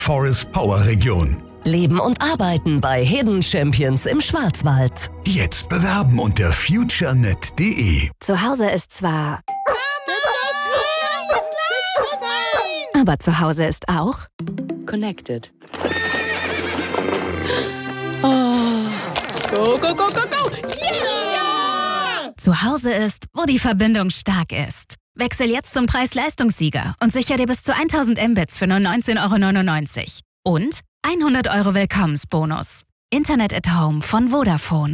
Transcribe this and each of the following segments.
Forest Power Region. Leben und arbeiten bei Hidden Champions im Schwarzwald. Jetzt bewerben unter futurenet.de. Zu Hause ist zwar... aber zu Hause ist auch... Connected. Oh. Go, go, go, go, go! Yeah! Zu Hause ist, wo die Verbindung stark ist. Wechsel jetzt zum Preis-Leistungssieger und sicher dir bis zu 1000 Mbits für nur 19,99 € und 100 € Willkommensbonus. Internet at Home von Vodafone.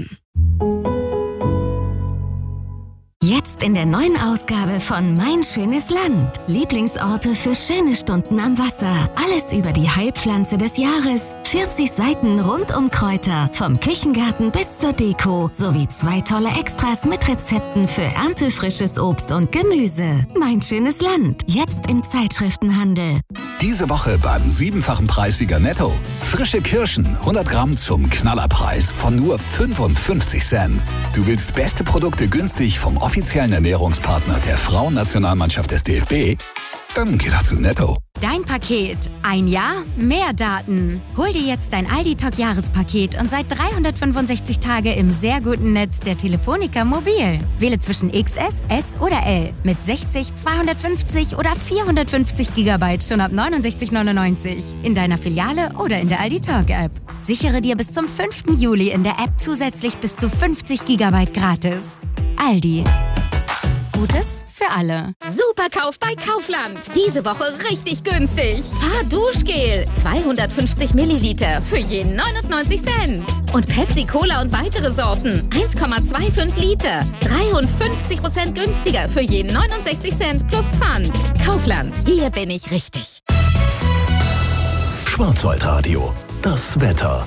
Jetzt in der neuen Ausgabe von Mein schönes Land. Lieblingsorte für schöne Stunden am Wasser. Alles über die Heilpflanze des Jahres. 40 Seiten rund um Kräuter. Vom Küchengarten bis zur Deko. Sowie 2 tolle Extras mit Rezepten für erntefrisches Obst und Gemüse. Mein schönes Land. Jetzt im Zeitschriftenhandel. Diese Woche beim 7-fachen Preissieger Netto. Frische Kirschen, 100 Gramm zum Knallerpreis von nur 55 Cent. Du willst beste Produkte günstig vom offiziellen Ernährungspartner der Frauennationalmannschaft des DFB? Dann geh doch zu Netto. Dein Paket. Ein Jahr, mehr Daten. Hol dir jetzt dein Aldi-Talk-Jahrespaket und seit 365 Tage im sehr guten Netz der Telefonica Mobil. Wähle zwischen XS, S oder L mit 60, 250 oder 450 GB schon ab 69,99 € in deiner Filiale oder in der Aldi-Talk-App. Sichere dir bis zum 5. Juli in der App zusätzlich bis zu 50 GB gratis. Aldi. Gutes für alle. Superkauf bei Kaufland. Diese Woche richtig günstig. Fahrduschgel 250 Milliliter für je 99 Cent. Und Pepsi Cola und weitere Sorten 1,25 Liter. 53% günstiger für je 69 Cent plus Pfand. Kaufland. Hier bin ich richtig. Schwarzwaldradio. Das Wetter.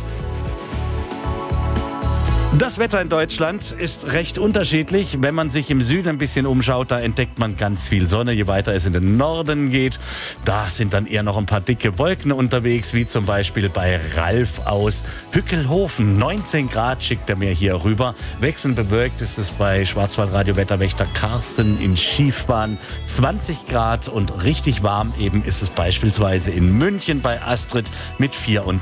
Das Wetter in Deutschland ist recht unterschiedlich. Wenn man sich im Süden ein bisschen umschaut, da entdeckt man ganz viel Sonne. Je weiter es in den Norden geht, da sind dann eher noch ein paar dicke Wolken unterwegs, wie zum Beispiel bei Ralf aus Hückelhofen. 19 Grad schickt er mir hier rüber. Wechselnd bewölkt ist es bei Schwarzwaldradio-Wetterwächter Carsten in Schiefbahn. 20 Grad und richtig warm eben ist es beispielsweise in München bei Astrid mit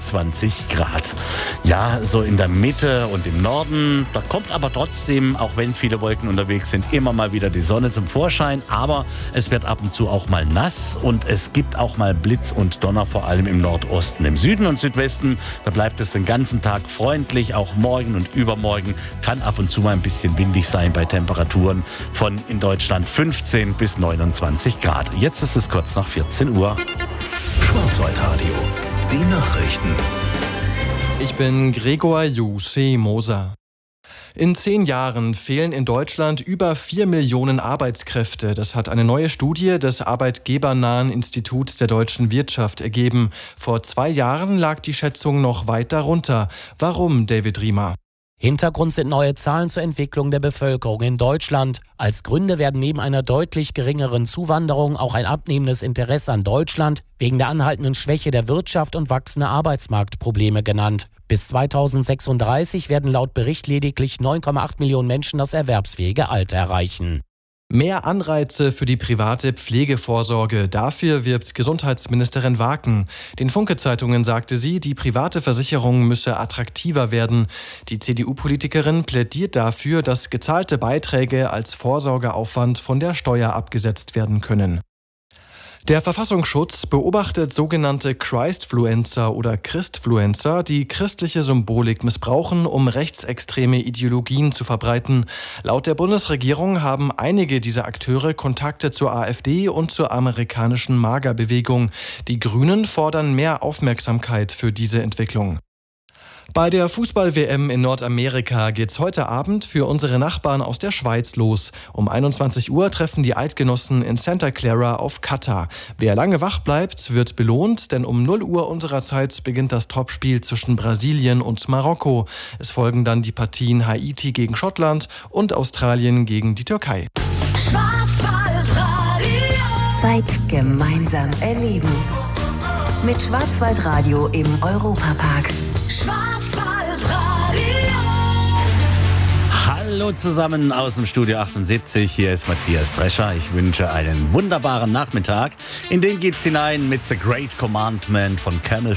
24 Grad. Ja, so in der Mitte und im Norden, da kommt aber trotzdem, auch wenn viele Wolken unterwegs sind, immer mal wieder die Sonne zum Vorschein. Aber es wird ab und zu auch mal nass und es gibt auch mal Blitz und Donner, vor allem im Nordosten. Im Süden und Südwesten, da bleibt es den ganzen Tag freundlich. Auch morgen und übermorgen kann ab und zu mal ein bisschen windig sein bei Temperaturen von in Deutschland 15 bis 29 Grad. Jetzt ist es kurz nach 14 Uhr. Schwarzwaldradio. Die Nachrichten. Ich bin Gregor Jussi Moser. In 10 Jahren fehlen in Deutschland über 4 Millionen Arbeitskräfte. Das hat eine neue Studie des arbeitgebernahen Instituts der deutschen Wirtschaft ergeben. Vor 2 Jahren lag die Schätzung noch weit darunter. Warum, David Riemer? Hintergrund sind neue Zahlen zur Entwicklung der Bevölkerung in Deutschland. Als Gründe werden neben einer deutlich geringeren Zuwanderung auch ein abnehmendes Interesse an Deutschland wegen der anhaltenden Schwäche der Wirtschaft und wachsende Arbeitsmarktprobleme genannt. Bis 2036 werden laut Bericht lediglich 9,8 Millionen Menschen das erwerbsfähige Alter erreichen. Mehr Anreize für die private Pflegevorsorge. Dafür wirbt Gesundheitsministerin Waken. Den Funke-Zeitungen sagte sie, die private Versicherung müsse attraktiver werden. Die CDU-Politikerin plädiert dafür, dass gezahlte Beiträge als Vorsorgeaufwand von der Steuer abgesetzt werden können. Der Verfassungsschutz beobachtet sogenannte Christfluencer oder Christfluencer, die christliche Symbolik missbrauchen, um rechtsextreme Ideologien zu verbreiten. Laut der Bundesregierung haben einige dieser Akteure Kontakte zur AfD und zur amerikanischen MAGA-Bewegung. Die Grünen fordern mehr Aufmerksamkeit für diese Entwicklung. Bei der Fußball-WM in Nordamerika geht's heute Abend für unsere Nachbarn aus der Schweiz los. Um 21 Uhr treffen die Eidgenossen in Santa Clara auf Katar. Wer lange wach bleibt, wird belohnt, denn um 0 Uhr unserer Zeit beginnt das Topspiel zwischen Brasilien und Marokko. Es folgen dann die Partien Haiti gegen Schottland und Australien gegen die Türkei. Schwarzwaldradio. Zeit gemeinsam erleben. Mit Schwarzwaldradio im Europapark. Schwarzwaldradio. Hallo zusammen aus dem Studio 78. Hier ist Matthias Drescher. Ich wünsche einen wunderbaren Nachmittag. In den geht's hinein mit The Great Commandment von Camel